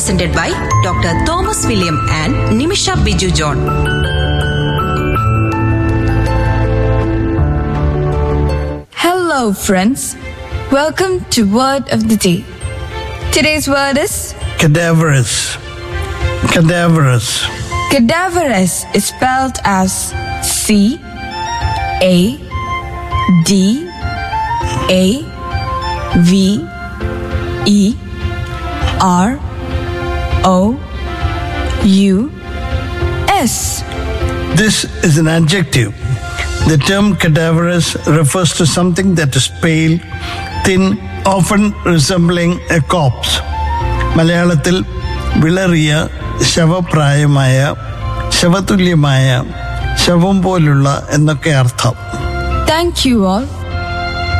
presented by Dr. Thomas William and Nimisha Biju John. Hello friends, welcome to Word of the Day. Today's word is Cadaverous. Cadaverous. cadaverous is spelled as C-A-D-A-V-E-R-O-U-S. This is an adjective. The term cadaverous refers to something that is pale, thin, often resembling a corpse. മലയാളത്തിൽ വിളറിയ, ശവപ്രായമായ, ശവതുല്യമായ, ശവം പോലുള്ള എന്നൊക്കെ അർത്ഥം. Thank you all